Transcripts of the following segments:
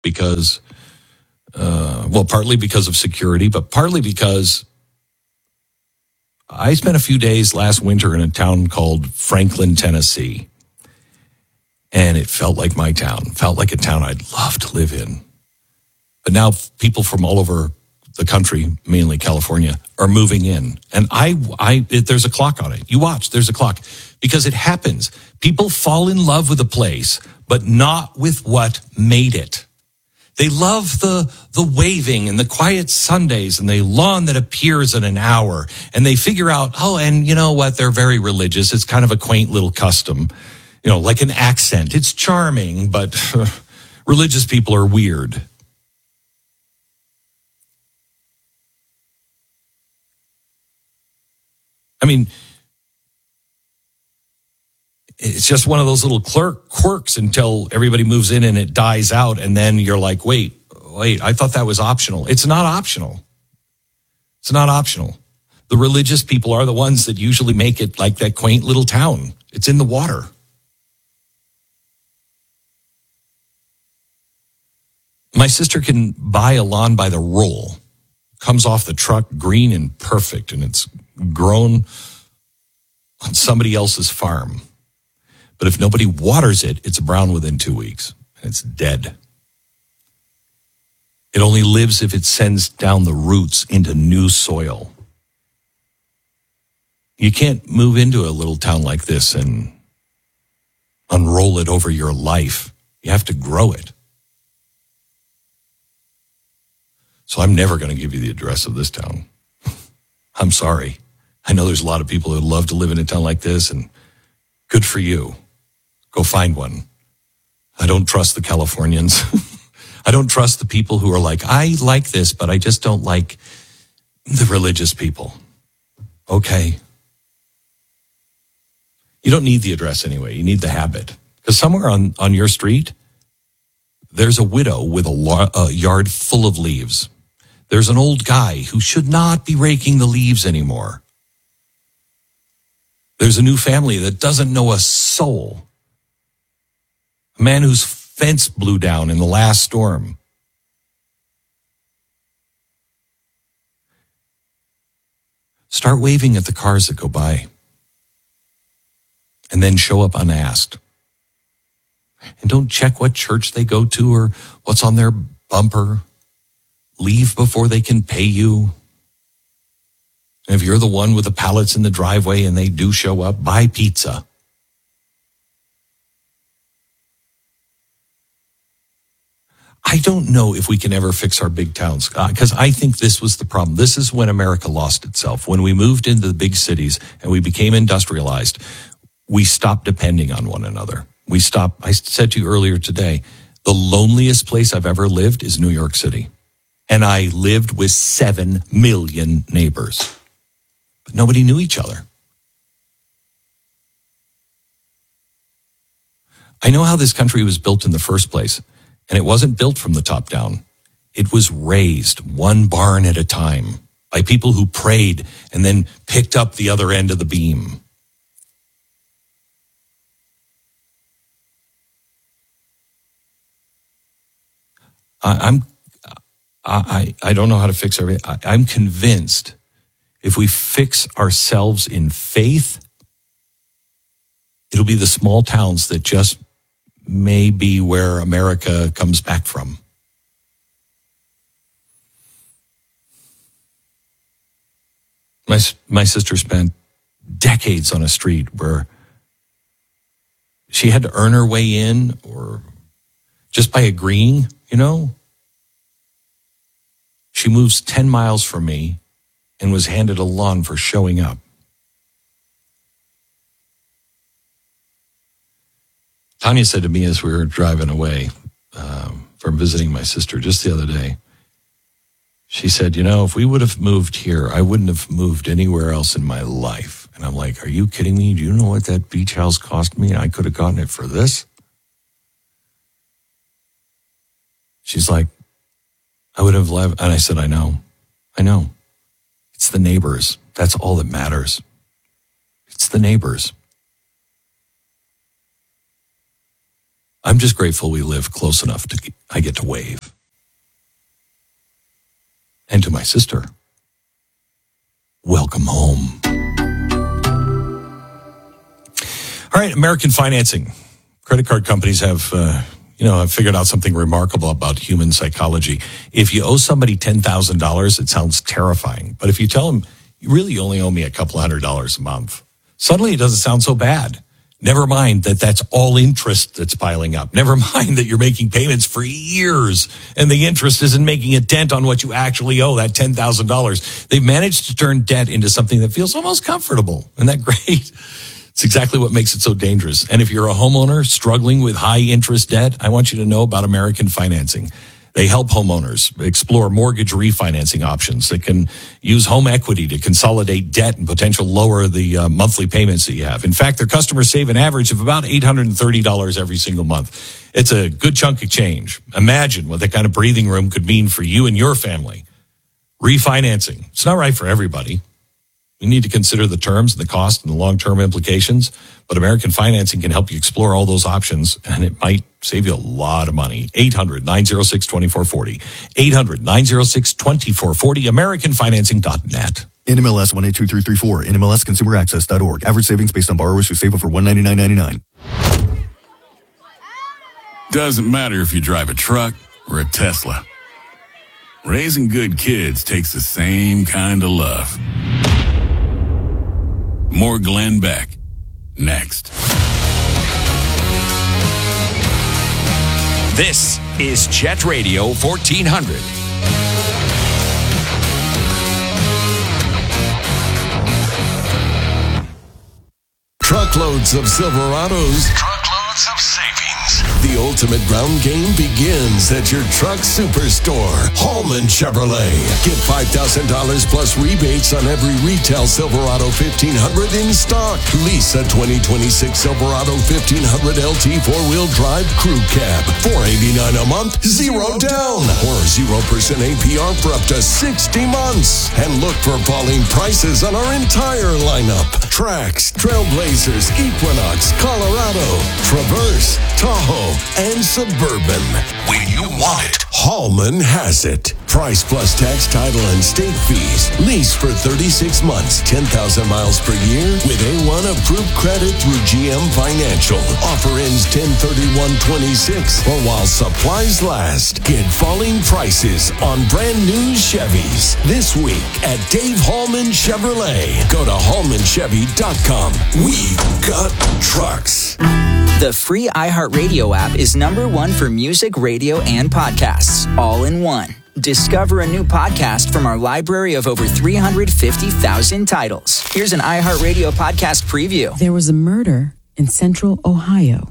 because, partly because of security, but partly because I spent a few days last winter in a town called Franklin, Tennessee. And it felt like my town, felt like a town I'd love to live in. But now people from all over the country, mainly California, are moving in. And there's a clock on it. You watch, there's a clock. Because it happens. People fall in love with a place, but not with what made it. They love the waving and the quiet Sundays and the lawn that appears in an hour. And they figure out, and you know what? They're very religious. It's kind of a quaint little custom, like an accent. It's charming, but religious people are weird. I mean, it's just one of those little quirks until everybody moves in and it dies out. And then you're like, wait, I thought that was optional. It's not optional. It's not optional. The religious people are the ones that usually make it like that quaint little town. It's in the water. My sister can buy a lawn by the roll. Comes off the truck green and perfect, and it's grown on somebody else's farm. But if nobody waters it, it's brown within 2 weeks, and it's dead. It only lives if it sends down the roots into new soil. You can't move into a little town like this and unroll it over your life. You have to grow it. So I'm never going to give you the address of this town. I'm sorry. I know there's a lot of people who love to live in a town like this, and good for you. Go find one. I don't trust the Californians. I don't trust the people who are like, I like this, but I just don't like the religious people. Okay. You don't need the address anyway. You need the habit. Because somewhere on your street, there's a widow with a yard full of leaves. There's an old guy who should not be raking the leaves anymore. There's a new family that doesn't know a soul. A man whose fence blew down in the last storm. Start waving at the cars that go by. And then show up unasked. And don't check what church they go to or what's on their bumper. Leave before they can pay you. And if you're the one with the pallets in the driveway and they do show up, buy pizza. I don't know if we can ever fix our big towns, because I think this was the problem. This is when America lost itself. When we moved into the big cities and we became industrialized, we stopped depending on one another. I said to you earlier today, the loneliest place I've ever lived is New York City. And I lived with 7 million neighbors. But nobody knew each other. I know how this country was built in the first place. And it wasn't built from the top down. It was raised one barn at a time by people who prayed and then picked up the other end of the beam. I don't know how to fix everything. I'm convinced if we fix ourselves in faith, it'll be the small towns that just may be where America comes back from. My sister spent decades on a street where she had to earn her way in, or just by agreeing, She moves 10 miles from me and was handed a lawn for showing up. Tanya said to me as we were driving away from visiting my sister just the other day, she said, if we would have moved here, I wouldn't have moved anywhere else in my life. And I'm like, are you kidding me? Do you know what that beach house cost me? I could have gotten it for this. She's like, I would have left. And I said, I know. It's the neighbors. That's all that matters. It's the neighbors. I'm just grateful we live close enough I get to wave. And to my sister, welcome home. All right, American financing. Credit card companies have figured out something remarkable about human psychology. If you owe somebody $10,000, it sounds terrifying. But if you tell them, you really only owe me a couple $100 a month, suddenly it doesn't sound so bad. Never mind that's all interest that's piling up. Never mind that you're making payments for years and the interest isn't making a dent on what you actually owe, that $10,000. They've managed to turn debt into something that feels almost comfortable. Isn't that great? It's exactly what makes it so dangerous. And if you're a homeowner struggling with high interest debt, I want you to know about American Financing. They help homeowners explore mortgage refinancing options that can use home equity to consolidate debt and potentially lower the monthly payments that you have. In fact, their customers save an average of about $830 every single month. It's a good chunk of change. Imagine what that kind of breathing room could mean for you and your family. Refinancing. It's not right for everybody. You need to consider the terms and the cost and the long-term implications, but American Financing can help you explore all those options, and it might save you a lot of money. 800-906-2440. 800-906-2440. AmericanFinancing.net. NMLS 182334. NMLSConsumerAccess.org. Average savings based on borrowers who save over $199.99. Doesn't matter if you drive a truck or a Tesla. Raising good kids takes the same kind of love. More Glenn Beck, next. This is Jet Radio 1400. Truckloads of Silverados. Truckloads of savings. The ultimate ground game begins at your truck superstore, Hallman Chevrolet. Get $5,000 plus rebates on every retail Silverado 1500 in stock. Lease a 2026 Silverado 1500 LT four-wheel drive crew cab. $489 a month, zero down. Or 0% APR for up to 60 months. And look for falling prices on our entire lineup. Trax, Trailblazers, Equinox, Colorado, Traverse, Tahoe, and Suburban. When you want it, Hallman has it. Price plus tax, title, and state fees. Lease for 36 months, 10,000 miles per year with A1 approved credit through GM Financial. Offer ends 10/31/26 or while supplies last. Get falling prices on brand new Chevys this week at Dave Hallman Chevrolet. Go to hallmanchevy.com. We've got trucks. The free iHeartRadio app is #1 for music, radio, and podcasts, all in one. Discover a new podcast from our library of over 350,000 titles. Here's an iHeartRadio podcast preview. There was a murder in central Ohio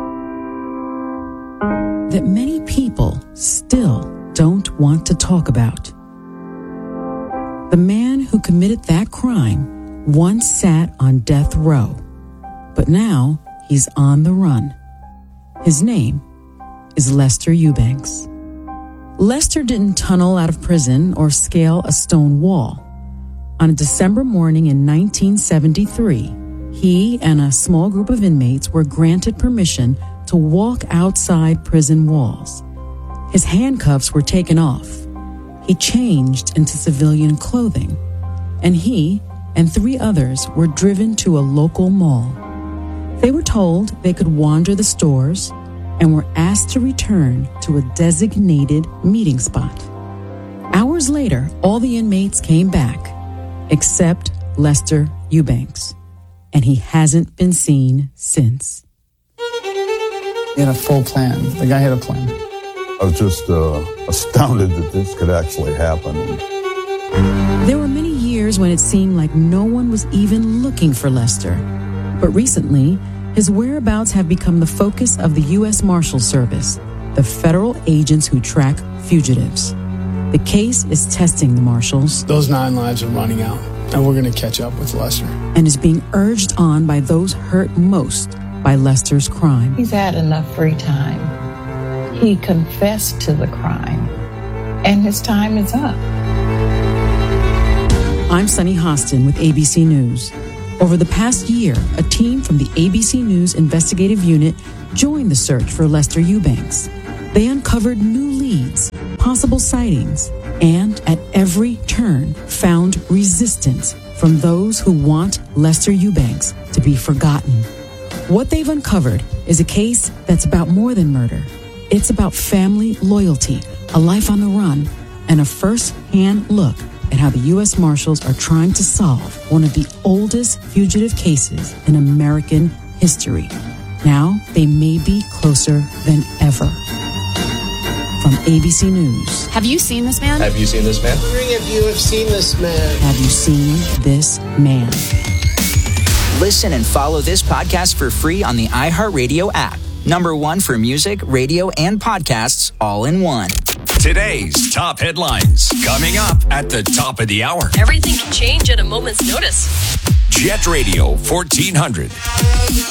that many people still don't want to talk about. The man who committed that crime once sat on death row, but now he's on the run. His name is Lester Eubanks. Lester didn't tunnel out of prison or scale a stone wall. On a December morning in 1973, he and a small group of inmates were granted permission to walk outside prison walls. His handcuffs were taken off. He changed into civilian clothing, and he and 3 others were driven to a local mall. They were told they could wander the stores and were asked to return to a designated meeting spot. Hours later, all the inmates came back, except Lester Eubanks, and he hasn't been seen since. He had a full plan. The guy had a plan. I was just astounded that this could actually happen. There were many years when it seemed like no one was even looking for Lester. But recently, his whereabouts have become the focus of the U.S. Marshal Service, the federal agents who track fugitives. The case is testing the marshals. Those 9 lives are running out, and we're going to catch up with Lester. And is being urged on by those hurt most by Lester's crime. He's had enough free time. He confessed to the crime, and his time is up. I'm Sunny Hostin with ABC News. Over the past year, a team from the ABC News investigative unit joined the search for Lester Eubanks. They uncovered new leads, possible sightings, and at every turn found resistance from those who want Lester Eubanks to be forgotten. What they've uncovered is a case that's about more than murder. It's about family loyalty, a life on the run, and a first-hand look at how the U.S. Marshals are trying to solve one of the oldest fugitive cases in American history. Now they may be closer than ever. From ABC News. Have you seen this man? Have you seen this man? I'm wondering if you have seen this man. Have you seen this man? Listen and follow this podcast for free on the iHeartRadio app. #1 for music, radio, and podcasts all in one. Today's top headlines coming up at the top of the hour. Everything can change at a moment's notice. Jet Radio 1400.